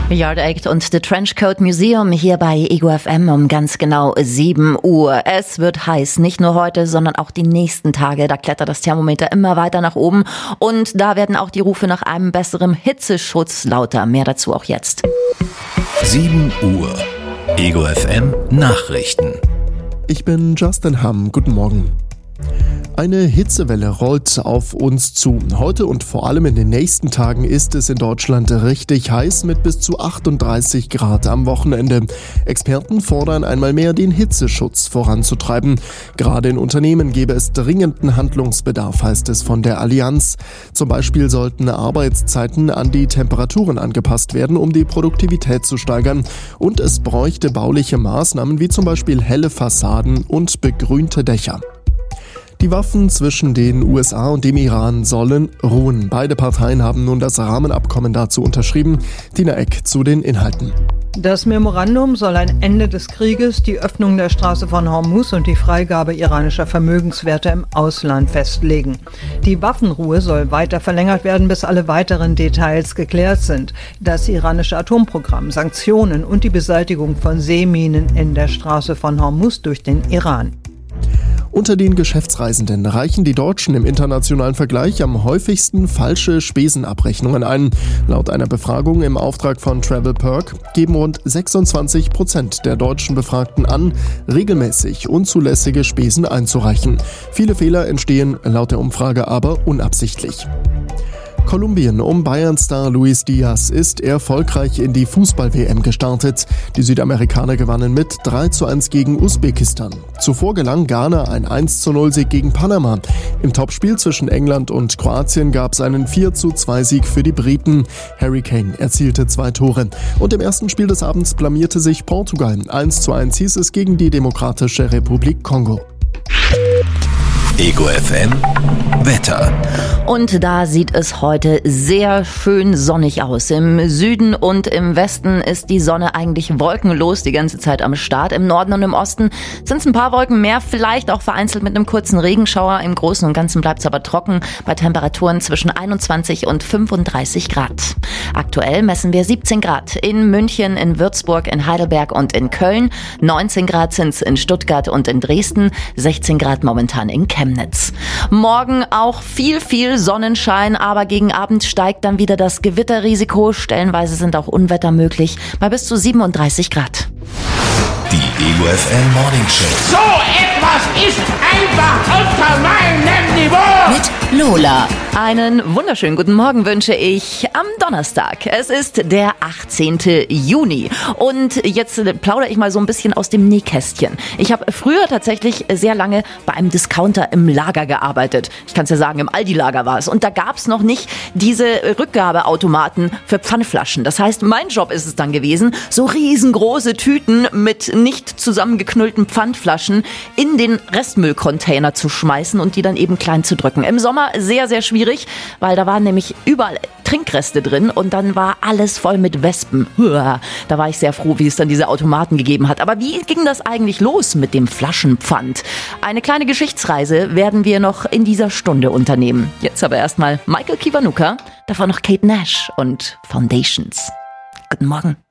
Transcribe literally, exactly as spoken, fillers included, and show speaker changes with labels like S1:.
S1: Yard Act und The Trenchcoat Museum hier bei Ego F M um ganz genau sieben Uhr. Es wird heiß, nicht nur heute, sondern auch die nächsten Tage. Da klettert das Thermometer immer weiter nach oben und da werden auch die Rufe nach einem besseren Hitzeschutz lauter. Mehr dazu auch jetzt.
S2: sieben Uhr. Ego F M Nachrichten.
S3: Ich bin Justin Hamm. Guten Morgen. Eine Hitzewelle rollt auf uns zu. Heute und vor allem in den nächsten Tagen ist es in Deutschland richtig heiß mit bis zu achtunddreißig Grad am Wochenende. Experten fordern einmal mehr, den Hitzeschutz voranzutreiben. Gerade in Unternehmen gäbe es dringenden Handlungsbedarf, heißt es von der Allianz. Zum Beispiel sollten Arbeitszeiten an die Temperaturen angepasst werden, um die Produktivität zu steigern. Und es bräuchte bauliche Maßnahmen wie zum Beispiel helle Fassaden und begrünte Dächer. Die Waffen zwischen den U S A und dem Iran sollen ruhen. Beide Parteien haben nun das Rahmenabkommen dazu unterschrieben. Tina Eck zu den Inhalten.
S4: Das Memorandum soll ein Ende des Krieges, die Öffnung der Straße von Hormuz und die Freigabe iranischer Vermögenswerte im Ausland festlegen. Die Waffenruhe soll weiter verlängert werden, bis alle weiteren Details geklärt sind. Das iranische Atomprogramm, Sanktionen und die Beseitigung von Seeminen in der Straße von Hormuz durch den Iran.
S3: Unter den Geschäftsreisenden reichen die Deutschen im internationalen Vergleich am häufigsten falsche Spesenabrechnungen ein. Laut einer Befragung im Auftrag von TravelPerk geben rund sechsundzwanzig Prozent der deutschen Befragten an, regelmäßig unzulässige Spesen einzureichen. Viele Fehler entstehen laut der Umfrage aber unabsichtlich. Kolumbien um Bayern-Star Luis Diaz ist erfolgreich in die Fußball-W M gestartet. Die Südamerikaner gewannen mit drei zu eins gegen Usbekistan. Zuvor gelang Ghana ein eins zu null Sieg gegen Panama. Im Topspiel zwischen England und Kroatien gab es einen vier zu zwei Sieg für die Briten. Harry Kane erzielte zwei Tore. Und im ersten Spiel des Abends blamierte sich Portugal. eins zu eins hieß es gegen die Demokratische Republik Kongo.
S2: Ego F M Wetter.
S1: Und da sieht es heute sehr schön sonnig aus. Im Süden und im Westen ist die Sonne eigentlich wolkenlos die ganze Zeit am Start. Im Norden und im Osten sind es ein paar Wolken mehr, vielleicht auch vereinzelt mit einem kurzen Regenschauer. Im Großen und Ganzen bleibt es aber trocken bei Temperaturen zwischen einundzwanzig und fünfunddreißig Grad. Aktuell messen wir siebzehn Grad in München, in Würzburg, in Heidelberg und in Köln. neunzehn Grad sind es in Stuttgart und in Dresden. sechzehn Grad momentan in Chemnitz. Morgen auch viel, viel Sonnenschein, aber gegen Abend steigt dann wieder das Gewitterrisiko. Stellenweise sind auch Unwetter möglich bei bis zu siebenunddreißig Grad.
S2: Die Ego F M Morning Show.
S5: So etwas ist einfach unter meinem Niveau.
S1: Mit Lola. Einen wunderschönen guten Morgen wünsche ich am Donnerstag. Es ist der achtzehnten Juni und jetzt plaudere ich mal so ein bisschen aus dem Nähkästchen. Ich habe früher tatsächlich sehr lange bei einem Discounter im Lager gearbeitet. Ich kann es ja sagen, im Aldi-Lager war es. Und da gab es noch nicht diese Rückgabeautomaten für Pfandflaschen. Das heißt, mein Job ist es dann gewesen, so riesengroße Tüten mit nicht zusammengeknüllten Pfandflaschen in den Restmüllcontainer zu schmeißen und die dann eben klein zu drücken. Im Sommer sehr, sehr schwierig, weil da waren nämlich überall Trinkreste drin und dann war alles voll mit Wespen. Da war ich sehr froh, wie es dann diese Automaten gegeben hat. Aber wie ging das eigentlich los mit dem Flaschenpfand? Eine kleine Geschichtsreise werden wir noch in dieser Stunde unternehmen. Jetzt aber erstmal Michael Kiwanuka, davor noch Kate Nash und Foundations. Guten Morgen.